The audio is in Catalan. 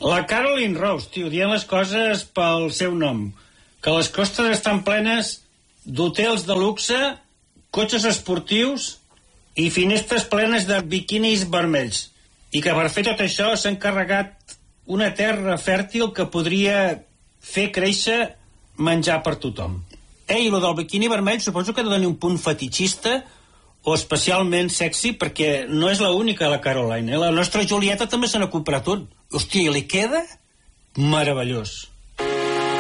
La Caroline Rose, tio, dient les coses pel seu nom. Que les costes estan plenes d'hotels de luxe, cotxes esportius i finestres plenes de biquinis vermells. I que per fer tot això s'ha encarregat una terra fèrtil que podria fer créixer menjar per tothom. I lo del biquini vermell suposo que ha de tenir un punt fetichista o especialment sexy, perquè no és l'única, la Caroline. La nostra Julieta també se n'ha comprat un. Hòstia, i li queda meravellós.